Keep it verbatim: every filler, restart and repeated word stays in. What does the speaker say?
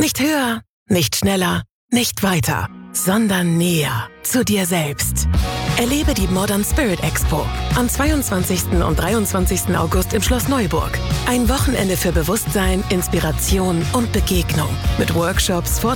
Nicht höher, nicht schneller, nicht weiter, sondern näher zu dir selbst. Erlebe die Modern Spirit Expo am zweiundzwanzigsten und dreiundzwanzigsten August im Schloss Neuburg. Ein Wochenende für Bewusstsein, Inspiration und Begegnung mit Workshops, Vorträgen